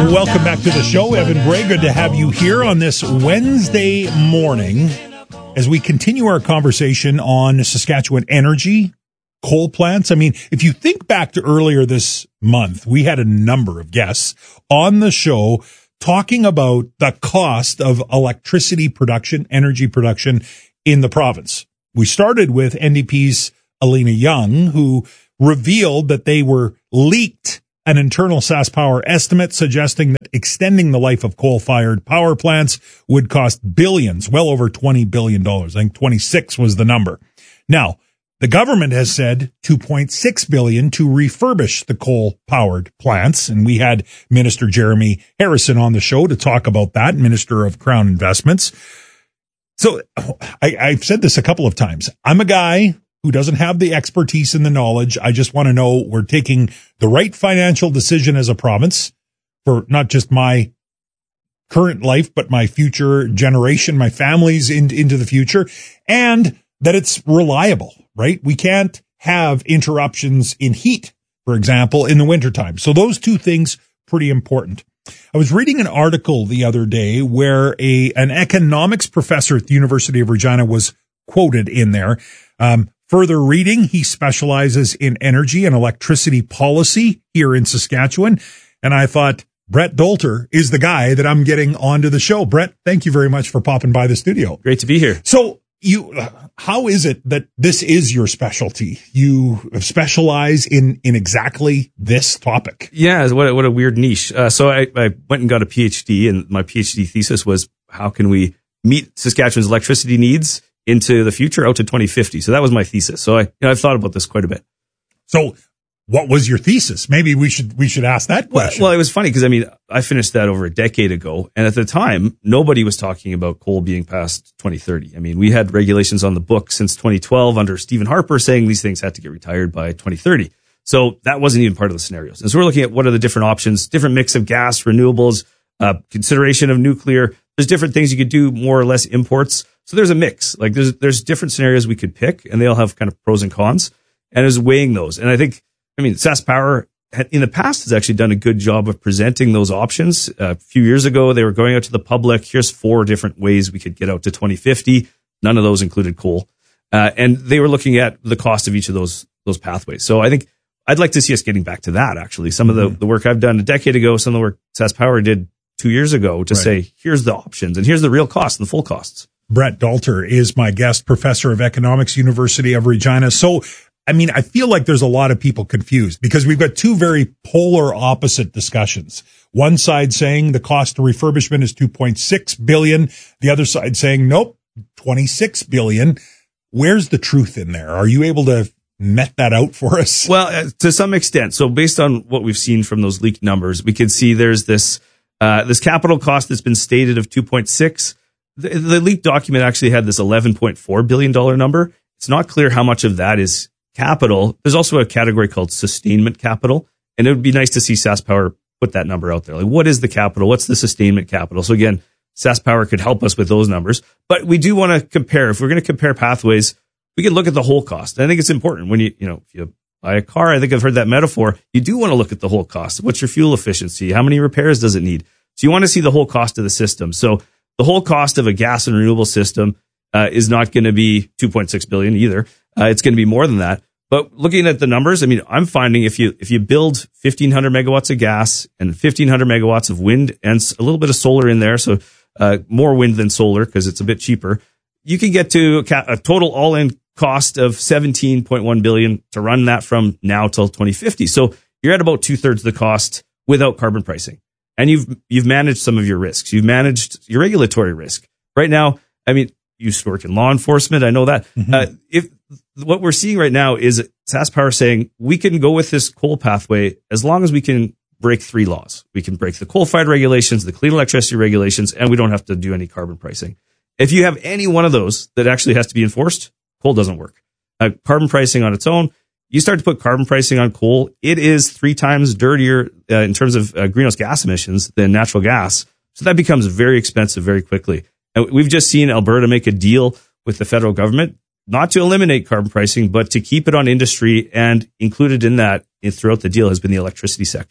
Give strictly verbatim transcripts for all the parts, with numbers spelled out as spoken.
Welcome back to the show. Evan Bray, good to have you here on this Wednesday morning as we continue our conversation on Saskatchewan energy, coal plants. I mean, if you think back to earlier this month, we had a number of guests on the show talking about the cost of electricity production, energy production in the province. We started with N D P's Alina Young, who revealed that they were leaked an internal SaskPower estimate suggesting that extending the life of coal-fired power plants would cost billions, well over twenty billion dollars. I think twenty-six was the number. Now, the government has said two point six billion dollars to refurbish the coal-powered plants, and we had Minister Jeremy Harrison on the show to talk about that, Minister of Crown Investments. So I, I've said this a couple of times. I'm a guy who doesn't have the expertise and the knowledge. I just want to know we're taking the right financial decision as a province for not just my current life, but my future generation, my family's in, into the future, and that it's reliable, right? We can't have interruptions in heat, for example, in the wintertime. So those two things, pretty important. I was reading an article the other day where a an economics professor at the University of Regina was quoted in there. Um, Further reading, he specializes in energy and electricity policy here in Saskatchewan. And I thought, Brett Dolter is the guy that I'm getting onto the show. Brett, thank you very much for popping by the studio. Great to be here. So you, how is it that this is your specialty? You specialize in, in exactly this topic. Yeah, what a, what a weird niche. Uh, so I, I went and got a PhD, and my PhD thesis was, how can we meet Saskatchewan's electricity needs into the future out to twenty fifty. So that was my thesis. So I, you know, I've thought about this quite a bit. So what was your thesis? Maybe we should, we should ask that question. Well, well it was funny because I mean, I finished that over a decade ago. And at the time, nobody was talking about coal being past twenty thirty. I mean, we had regulations on the book since twenty twelve under Stephen Harper saying these things had to get retired by twenty thirty. So that wasn't even part of the scenarios. And so we're looking at what are the different options, different mix of gas, renewables, uh, consideration of nuclear. There's different things you could do, more or less imports. So there's a mix. Like there's there's different scenarios we could pick, and they all have kind of pros and cons. And it was weighing those. And I think, I mean, SaskPower had, in the past has actually done a good job of presenting those options. Uh, a few years ago, they were going out to the public. Here's four different ways we could get out to twenty fifty. None of those included coal, uh, and they were looking at the cost of each of those those pathways. So I think I'd like to see us getting back to that. Actually, some mm-hmm. of the the work I've done a decade ago, some of the work SaskPower did two years ago to right. say, here's the options and here's the real costs and the full costs. Brett Dolter is my guest, professor of economics, University of Regina. So, I mean, I feel like there's a lot of people confused because we've got two very polar opposite discussions. One side saying the cost of refurbishment is two point six billion dollars. The other side saying, nope, twenty-six billion dollars. Where's the truth in there? Are you able to met that out for us? Well, uh, to some extent. So based on what we've seen from those leaked numbers, we can see there's this Uh, this capital cost that's been stated of two point six. The, the leaked document actually had this eleven point four billion dollars number. It's not clear how much of that is capital. There's also a category called sustainment capital, and it would be nice to see SaskPower put that number out there. Like, what is the capital? What's the sustainment capital? So again, SaskPower could help us with those numbers, but we do want to compare. If we're going to compare pathways, we can look at the whole cost. And I think it's important when you, you know, if you buy a car, I think I've heard that metaphor. You do want to look at the whole cost. What's your fuel efficiency? How many repairs does it need? So you want to see the whole cost of the system. So the whole cost of a gas and renewable system uh, is not going to be two point six billion dollars either. Uh, it's going to be more than that. But looking at the numbers, I mean, I'm finding if you if you build fifteen hundred megawatts of gas and fifteen hundred megawatts of wind and a little bit of solar in there, so uh, more wind than solar because it's a bit cheaper, you can get to a, ca- a total all-in cost of seventeen point one billion dollars to run that from now till twenty fifty. So you're at about two-thirds of the cost without carbon pricing. And you've you've managed some of your risks. You've managed your regulatory risk. Right now, I mean, you used to work in law enforcement. I know that. Mm-hmm. Uh, if what we're seeing right now is SaskPower saying we can go with this coal pathway as long as we can break three laws. We can break the coal-fired regulations, the clean electricity regulations, and we don't have to do any carbon pricing. If you have any one of those that actually has to be enforced, coal doesn't work. Uh, carbon pricing on its own, you start to put carbon pricing on coal, it is three times dirtier uh, in terms of uh, greenhouse gas emissions than natural gas. So that becomes very expensive very quickly. And we've just seen Alberta make a deal with the federal government, not to eliminate carbon pricing, but to keep it on industry, and included in that throughout the deal has been the electricity sector.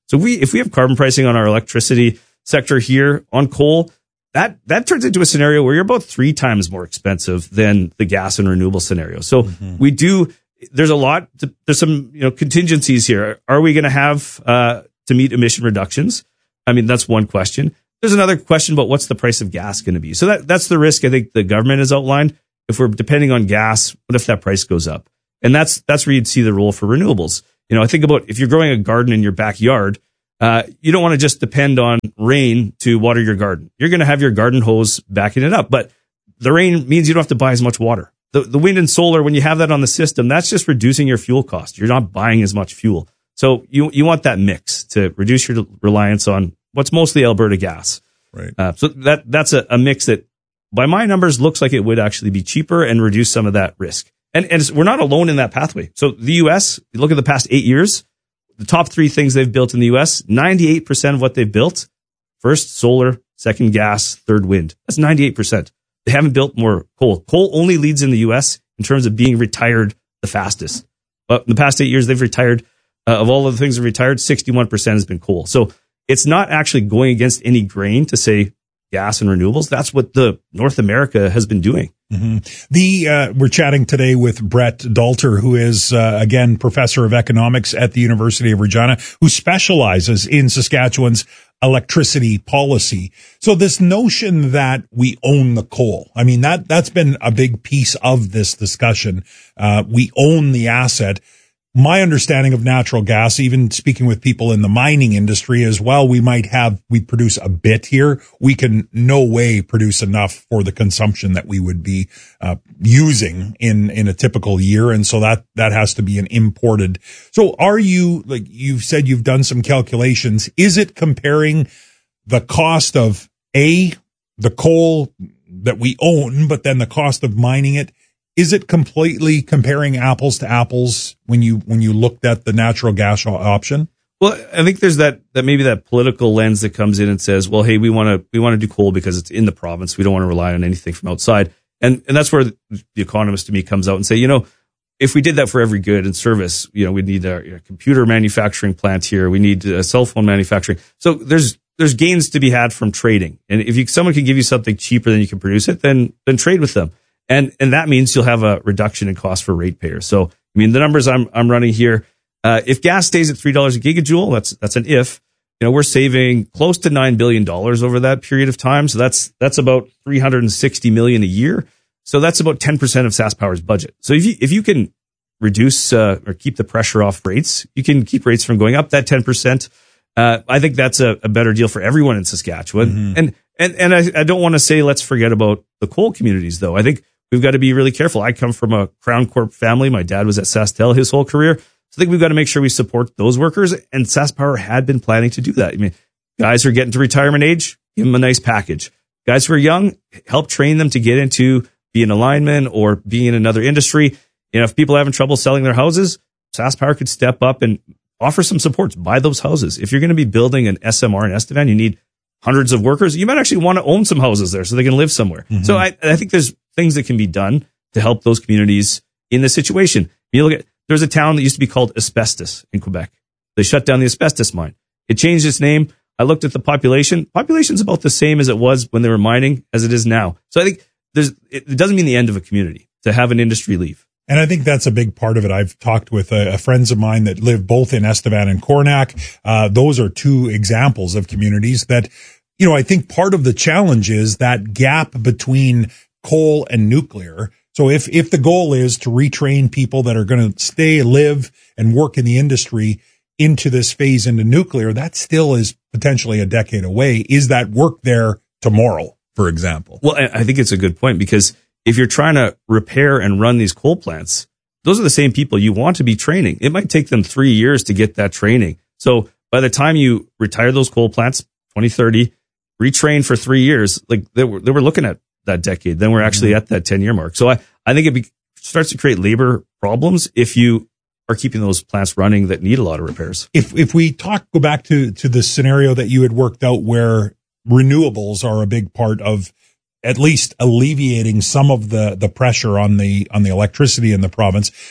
So if we, if we have carbon pricing on our electricity sector here on coal, that, that turns into a scenario where you're about three times more expensive than the gas and renewable scenario. So mm-hmm. we do, there's a lot, to, there's some, you know, contingencies here. Are we going to have, uh, to meet emission reductions? I mean, that's one question. There's another question about what's the price of gas going to be. So that, that's the risk I think the government has outlined. If we're depending on gas, what if that price goes up? And that's, that's where you'd see the role for renewables. You know, I think about if you're growing a garden in your backyard, uh, you don't want to just depend on rain to water your garden. You're going to have your garden hose backing it up, but the rain means you don't have to buy as much water. The, the wind and solar, when you have that on the system, that's just reducing your fuel cost. You're not buying as much fuel. So you, you want that mix to reduce your reliance on what's mostly Alberta gas. Right. Uh, so that, that's a, a mix that by my numbers looks like it would actually be cheaper and reduce some of that risk. And, and it's, we're not alone in that pathway. So the U S, you look at the past eight years, the top three things they've built in the U S, ninety-eight percent of what they've built, first solar, second gas, third wind. That's ninety-eight percent. They haven't built more coal. Coal only leads in the U S in terms of being retired the fastest. But in the past eight years, they've retired, uh, of all of the things they've retired, sixty-one percent has been coal. So it's not actually going against any grain to say gas and renewables. That's what the North America has been doing. Mm-hmm. The uh, we're chatting today with Brett Dalter, who is uh, again professor of economics at the University of Regina, who specializes in Saskatchewan's electricity policy. So this notion that we own the coal, I mean that that's been a big piece of this discussion. Uh, we own the asset. My understanding of natural gas, even speaking with people in the mining industry as well, we might have, we produce a bit here. We can no way produce enough for the consumption that we would be uh, using in, in a typical year. And so that, that has to be an imported. So are you, like you've said, you've done some calculations. Is it comparing the cost of A, the coal that we own, but then the cost of mining it? Is it completely comparing apples to apples when you when you looked at the natural gas option? Well, I think there's that that maybe that political lens that comes in and says, well, hey, we want to we want to do coal because it's in the province. We don't want to rely on anything from outside. And and that's where the economist to me comes out and say, you know, if we did that for every good and service, you know, we need a, a computer manufacturing plant here. We need a cell phone manufacturing. So there's there's gains to be had from trading. And if you, someone can give you something cheaper than you can produce it, then then trade with them. And, and that means you'll have a reduction in cost for ratepayers. So, I mean, the numbers I'm, I'm running here, uh, if gas stays at three dollars a gigajoule, that's, that's an if, you know, we're saving close to nine billion dollars over that period of time. So that's, that's about three hundred sixty million dollars a year. So that's about ten percent of SaskPower's budget. So if you, if you can reduce, uh, or keep the pressure off rates, you can keep rates from going up that ten percent. Uh, I think that's a, a better deal for everyone in Saskatchewan. Mm-hmm. And, and, and I, I don't want to say, let's forget about the coal communities though. I think we've got to be really careful. I come from a Crown Corp family. My dad was at SaskTel his whole career. So I think we've got to make sure we support those workers. And SaskPower had been planning to do that. I mean, guys who are getting to retirement age, give them a nice package. Guys who are young, help train them to get into being a lineman or being in another industry. You know, if people are having trouble selling their houses, SaskPower could step up and offer some support. Buy those houses. If you're going to be building an S M R in Estevan, you need hundreds of workers. You might actually want to own some houses there so they can live somewhere. Mm-hmm. So I, I think there's things that can be done to help those communities in this situation. You look at, there's a town that used to be called Asbestos in Quebec. They shut down the asbestos mine. It changed its name. I looked at the population. Population's about the same as it was when they were mining as it is now. So I think there's, it doesn't mean the end of a community to have an industry leave. And I think that's a big part of it. I've talked with uh, friends of mine that live both in Estevan and Cornac. Uh, those are two examples of communities that, you know, I think part of the challenge is that gap between coal and nuclear. So if, if the goal is to retrain people that are going to stay, live and work in the industry into this phase into nuclear, that still is potentially a decade away. Is that work there tomorrow, for example? Well, I think it's a good point because if you're trying to repair and run these coal plants, those are the same people you want to be training. It might take them three years to get that training. So by the time you retire those coal plants, twenty thirty, retrain for three years, like they were, they were looking at that decade. Then we're actually mm-hmm. at that ten year mark. So I, I think it be, starts to create labor problems if you are keeping those plants running that need a lot of repairs. If, if we talk, go back to, to the scenario that you had worked out where renewables are a big part of at least alleviating some of the, the pressure on the, on the electricity in the province.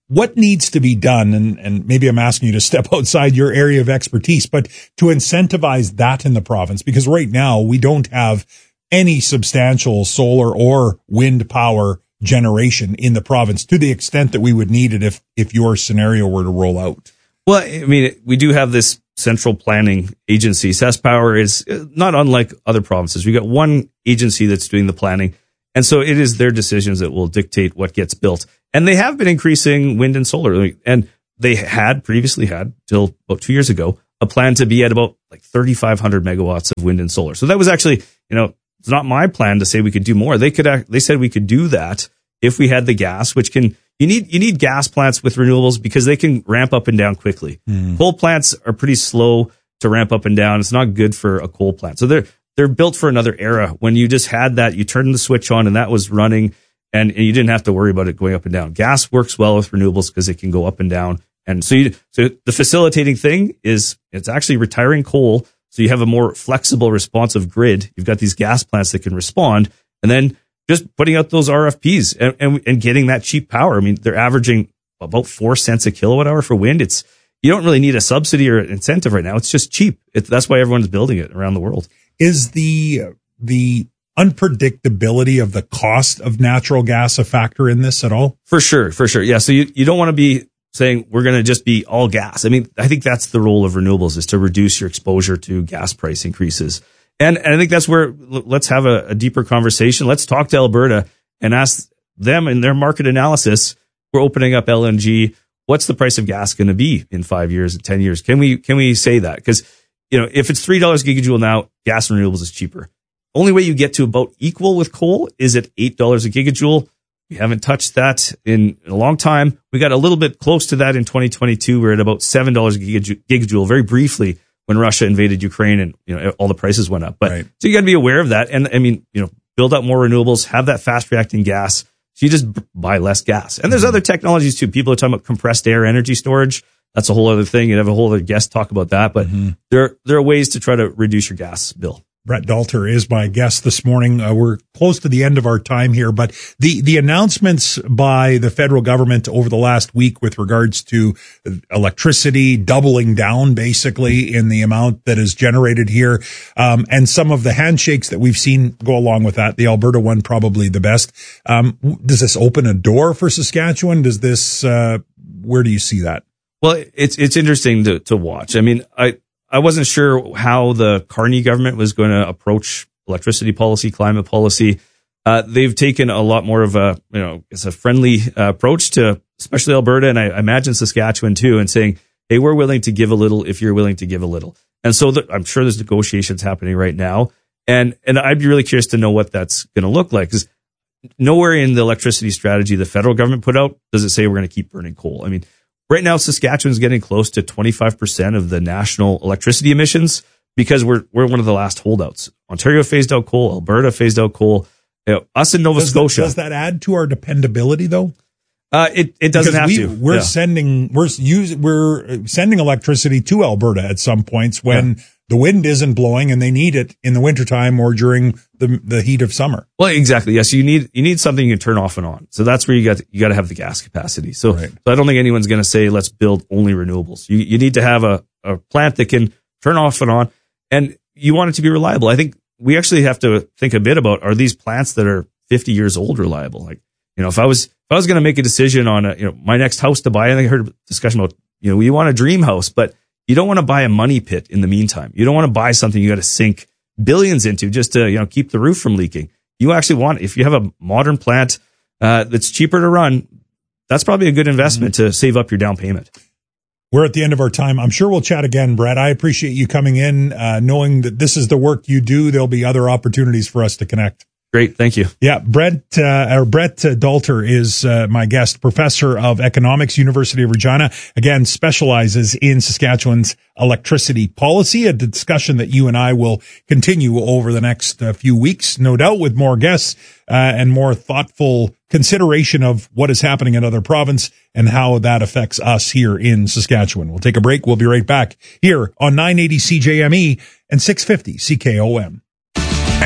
what needs to be done, and, and maybe I'm asking you to step outside your area of expertise, but to incentivize that in the province, because right now we don't have any substantial solar or wind power generation in the province to the extent that we would need it if, if your scenario were to roll out. Well, I mean, we do have this central planning agency. SaskPower is not unlike other provinces. We got one agency that's doing the planning. And so it is their decisions that will dictate what gets built. And they have been increasing wind and solar. And they had previously had, till about two years ago, a plan to be at about like thirty-five hundred megawatts of wind and solar. So that was actually, you know, it's not my plan to say we could do more. They could, they said we could do that if we had the gas, which can, you need, you need gas plants with renewables because they can ramp up and down quickly. Mm. Coal plants are pretty slow to ramp up and down. It's not good for a coal plant. So they're, they're built for another era. When you just had that, you turned the switch on and that was running and, and you didn't have to worry about it going up and down. Gas works well with renewables because it can go up and down. And so you, so the facilitating thing is it's actually retiring coal. So you have a more flexible, responsive grid. You've got these gas plants that can respond, and then just putting out those R F Ps and, and, and getting that cheap power. I mean, they're averaging about four cents a kilowatt hour for wind. It's, you don't really need a subsidy or an incentive right now. It's just cheap. It, that's why everyone's building it around the world. Is the, the unpredictability of the cost of natural gas a factor in this at all? For sure. For sure. Yeah. So you, you don't want to be saying we're going to just be all gas. I mean, I think that's the role of renewables, is to reduce your exposure to gas price increases. And, and I think that's where let's have a, a deeper conversation. Let's talk to Alberta and ask them in their market analysis. We're opening up L N G. What's the price of gas going to be in five years, in ten years? Can we, can we say that? Because, you know, if it's three dollars a gigajoule now, gas and renewables is cheaper. Only way you get to about equal with coal is at eight dollars a gigajoule. We haven't touched that in a long time. We got a little bit close to that in twenty twenty-two. We're at about seven dollars a gigajoule very briefly when Russia invaded Ukraine and, you know, all the prices went up. But right. So you got to be aware of that. And I mean, you know, build up more renewables, have that fast reacting gas. So you just b- buy less gas. And there's mm-hmm. other technologies too. People are talking about compressed air energy storage. That's a whole other thing. You'd have a whole other guest talk about that. But mm-hmm. there, there are ways to try to reduce your gas bill. Brett Dalter is my guest this morning. Uh, we're close to the end of our time here, but the, the announcements by the federal government over the last week with regards to electricity doubling down basically in the amount that is generated here, um, and some of the handshakes that we've seen go along with that, the Alberta one probably the best. Um, does this open a door for Saskatchewan? Does this, uh, where do you see that? Well, it's, it's interesting to, to watch. I mean, I, I wasn't sure how the Carney government was going to approach electricity policy, climate policy. Uh, they've taken a lot more of a, you know, it's a friendly uh, approach to, especially Alberta, and I, I imagine Saskatchewan too, and saying, hey, we're willing to give a little if you're willing to give a little. And so the, I'm sure there's negotiations happening right now. And, and I'd be really curious to know what that's going to look like, because nowhere in the electricity strategy the federal government put out does it say we're going to keep burning coal. I mean, right now, Saskatchewan's getting close to twenty-five percent of the national electricity emissions because we're we're one of the last holdouts. Ontario phased out coal, Alberta phased out coal. You know, us in Nova does Scotia. That, does that add to our dependability, though? Uh, it it doesn't because have we, to. We're yeah. sending we're using we're sending electricity to Alberta at some points when yeah. the wind isn't blowing and they need it in the wintertime or during the the heat of summer. Well, exactly. Yes, you need you need something you can turn off and on. So that's where you got you got to have the gas capacity. So, right. so I don't think anyone's going to say let's build only renewables. You you need to have a a plant that can turn off and on, and you want it to be reliable. I think we actually have to think a bit about, are these plants that are fifty years old reliable? Like, you know, if I was if I was going to make a decision on a, you know, my next house to buy, I think I heard a discussion about, you know, you want a dream house, but you don't want to buy a money pit in the meantime. You don't want to buy something you got to sink billions into just to, you know, keep the roof from leaking. You actually want, if you have a modern plant uh, that's cheaper to run, that's probably a good investment mm-hmm. to save up your down payment. We're at the end of our time. I'm sure we'll chat again, Brett. I appreciate you coming in, uh, knowing that this is the work you do. There'll be other opportunities for us to connect. Great. Thank you. Yeah. Brett, uh, or Brett Dalter is, uh, my guest, professor of economics, University of Regina. Again, specializes in Saskatchewan's electricity policy, a discussion that you and I will continue over the next uh, few weeks, no doubt, with more guests, uh, and more thoughtful consideration of what is happening in other province and how that affects us here in Saskatchewan. We'll take a break. We'll be right back here on nine eighty C J M E and six fifty C K O M.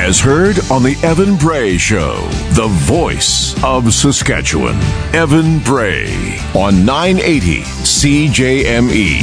As heard on the Evan Bray Show, the voice of Saskatchewan. Evan Bray on nine eighty C J M E.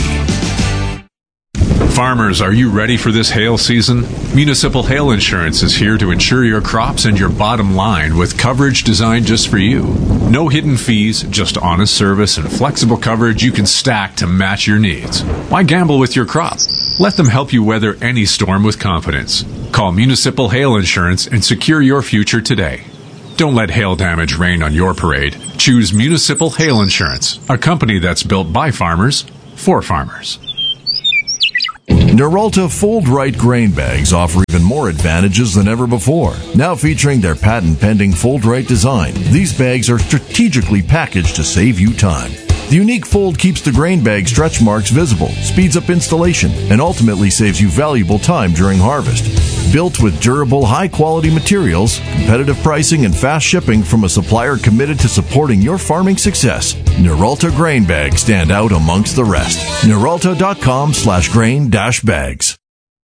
Farmers, are you ready for this hail season? Municipal Hail Insurance is here to insure your crops and your bottom line with coverage designed just for you. No hidden fees, just honest service and flexible coverage you can stack to match your needs. Why gamble with your crop? Let them help you weather any storm with confidence. Call Municipal Hail Insurance and secure your future today. Don't let hail damage rain on your parade. Choose Municipal Hail Insurance, a company that's built by farmers for farmers. Noralta Fold Right grain bags offer even more advantages than ever before. Now featuring their patent-pending Fold Right design, these bags are strategically packaged to save you time. The unique fold keeps the grain bag stretch marks visible, speeds up installation, and ultimately saves you valuable time during harvest. Built with durable, high-quality materials, competitive pricing, and fast shipping from a supplier committed to supporting your farming success, Noralta grain bags stand out amongst the rest. Noralta.com slash grain dash bags.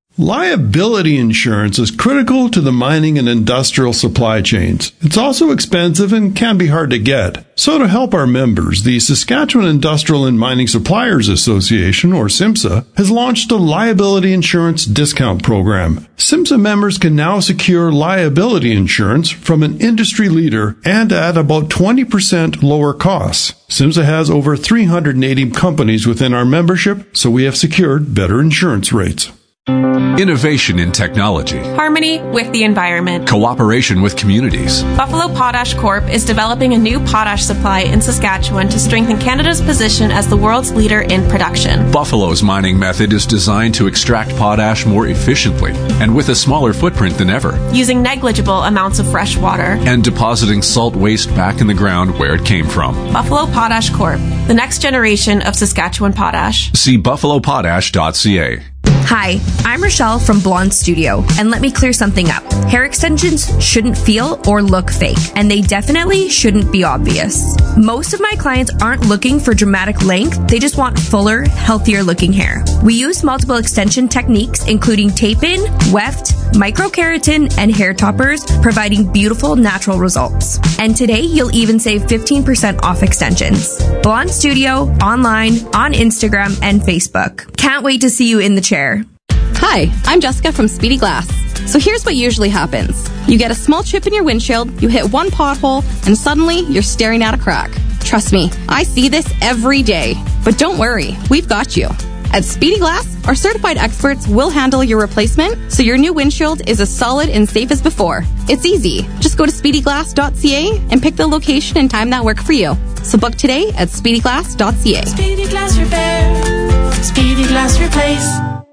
Liability insurance is critical to the mining and industrial supply chains. It's also expensive and can be hard to get. So to help our members, the Saskatchewan Industrial and Mining Suppliers Association, or SIMSA, has launched a liability insurance discount program. SIMSA members can now secure liability insurance from an industry leader and at about twenty percent lower costs. SIMSA has over three hundred eighty companies within our membership, so we have secured better insurance rates. Innovation in technology. Harmony with the environment. Cooperation with communities. Buffalo Potash Corp is developing a new potash supply in Saskatchewan to strengthen Canada's position as the world's leader in production. Buffalo's mining method is designed to extract potash more efficiently and with a smaller footprint than ever. Using negligible amounts of fresh water. And depositing salt waste back in the ground where it came from. Buffalo Potash Corp, the next generation of Saskatchewan potash. See buffalo potash dot c a. Hi, I'm Rochelle from Blonde Studio, and let me clear something up. Hair extensions shouldn't feel or look fake, and they definitely shouldn't be obvious. Most of my clients aren't looking for dramatic length, they just want fuller, healthier looking hair. We use multiple extension techniques, including tape-in, weft, microkeratin, and hair toppers, providing beautiful natural results. And today, you'll even save fifteen percent off extensions. Blonde Studio, online, on Instagram, and Facebook. Can't wait to see you in the chair. Hi, I'm Jessica from Speedy Glass. So here's what usually happens. You get a small chip in your windshield, you hit one pothole, and suddenly you're staring at a crack. Trust me, I see this every day. But don't worry, we've got you. At Speedy Glass, our certified experts will handle your replacement so your new windshield is as solid and safe as before. It's easy. Just go to speedy glass dot c a and pick the location and time that work for you. So book today at speedy glass dot c a. Speedy Glass Repair. Speedy Glass Replace.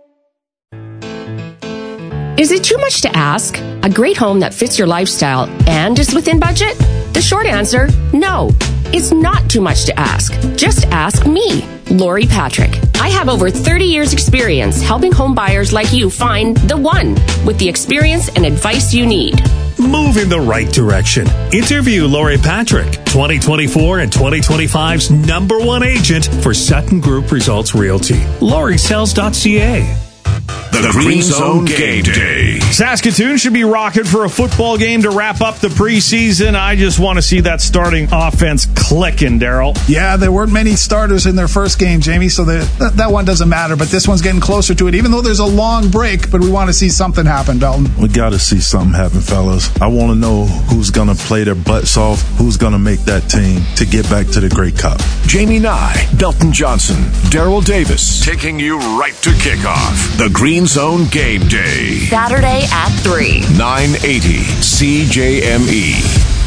Is it too much to ask? A great home that fits your lifestyle and is within budget? The short answer, no. It's not too much to ask. Just ask me, Lori Patrick. I have over thirty years experience helping home buyers like you find the one with the experience and advice you need. Move in the right direction. Interview Lori Patrick, twenty twenty-four and twenty twenty-five's number one agent for Sutton Group Results Realty. Lori Sells dot c a. The Green Zone Game Day. Saskatoon should be rocking for a football game to wrap up the preseason. I just want to see that starting offense clicking, Daryl. Yeah, there weren't many starters in their first game, Jamie, so the, that, that one doesn't matter, but this one's getting closer to it, even though there's a long break, but we want to see something happen, Belton. We got to see something happen, fellas. I want to know who's going to play their butts off, who's going to make that team to get back to the Grey Cup. Jamie Nye, Belton Johnson, Daryl Davis, taking you right to kickoff. The Green Zone Game Day. Saturday at three. nine eighty C J M E.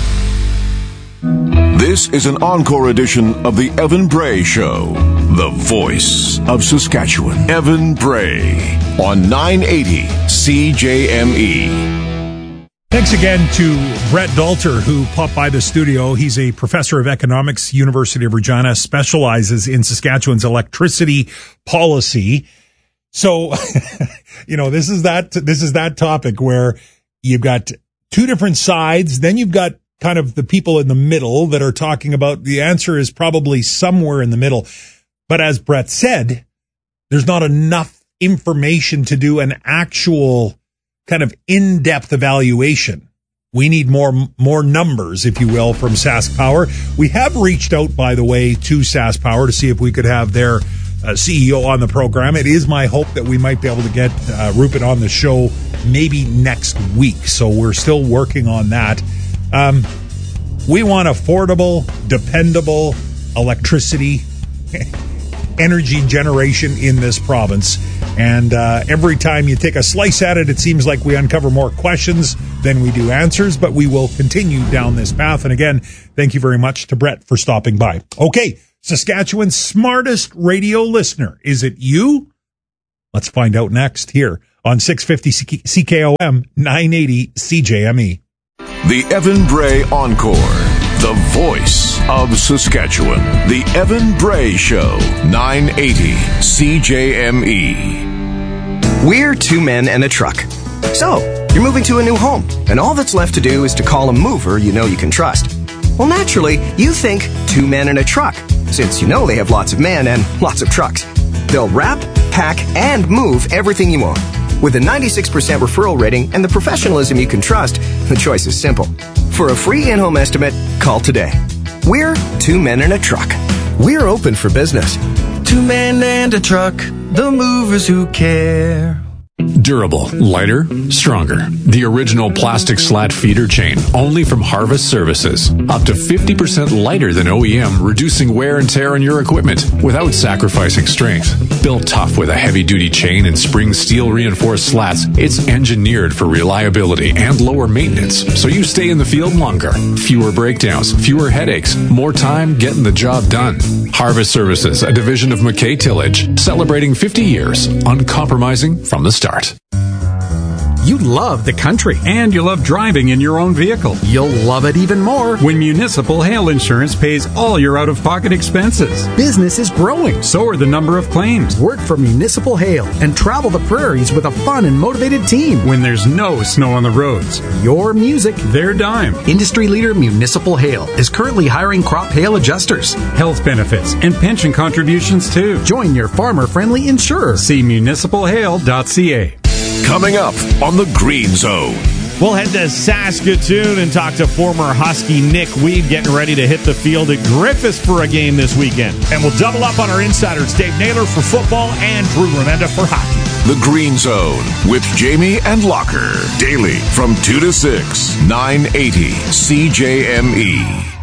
This is an encore edition of the Evan Bray Show. The voice of Saskatchewan. Evan Bray on nine eighty C J M E. Thanks again to Brett Dalter, who popped by the studio. He's a professor of economics, University of Regina, specializes in Saskatchewan's electricity policy. So, you know, this is that, this is that topic where you've got two different sides. Then you've got kind of the people in the middle that are talking about the answer is probably somewhere in the middle. But as Brett said, there's not enough information to do an actual kind of in-depth evaluation. We need more more numbers, if you will, from SaskPower. We have reached out, by the way, to SaskPower to see if we could have their uh, C E O on the program. It is my hope that we might be able to get uh, Rupert on the show maybe next week. So we're still working on that. Um, we want affordable, dependable electricity, energy generation in this province. And uh, every time you take a slice at it, it seems like we uncover more questions than we do answers, but we will continue down this path. And again, thank you very much to Brett for stopping by. Okay, Saskatchewan's smartest radio listener. Is it you? Let's find out next here on six fifty C K O M, nine eighty C J M E. The Evan Bray Encore, the voice of Saskatchewan. The Evan Bray Show, nine eighty C J M E. We're two men and a truck. So, you're moving to a new home, and all that's left to do is to call a mover you know you can trust. Well, naturally, you think two men and a truck, since you know they have lots of men and lots of trucks. They'll wrap, pack, and move everything you own. With a ninety-six percent referral rating and the professionalism you can trust, the choice is simple. For a free in-home estimate, call today. We're two men and a truck. We're open for business. Two men and a truck, the movers who care. Durable, lighter, stronger. The original plastic slat feeder chain, only from Harvest Services. Up to fifty percent lighter than O E M, reducing wear and tear on your equipment without sacrificing strength. Built tough with a heavy-duty chain and spring steel reinforced slats, it's engineered for reliability and lower maintenance, so you stay in the field longer. Fewer breakdowns, fewer headaches, more time getting the job done. Harvest Services, a division of McKay Tillage, celebrating fifty years, uncompromising from the start. You love the country, and you love driving in your own vehicle. You'll love it even more when Municipal Hail Insurance pays all your out-of-pocket expenses. Business is growing, so are the number of claims. Work for Municipal Hail and travel the prairies with a fun and motivated team when there's no snow on the roads. Your music, their dime. Industry leader Municipal Hail is currently hiring crop hail adjusters, health benefits, and pension contributions too. Join your farmer-friendly insurer. See municipal hail dot c a. Coming up on the Green Zone. We'll head to Saskatoon and talk to former Husky Nick Weed, getting ready to hit the field at Griffiths for a game this weekend. And we'll double up on our insiders, Dave Naylor for football and Drew Remenda for hockey. The Green Zone with Jamie and Locker. Daily from two to six, nine eighty C J M E.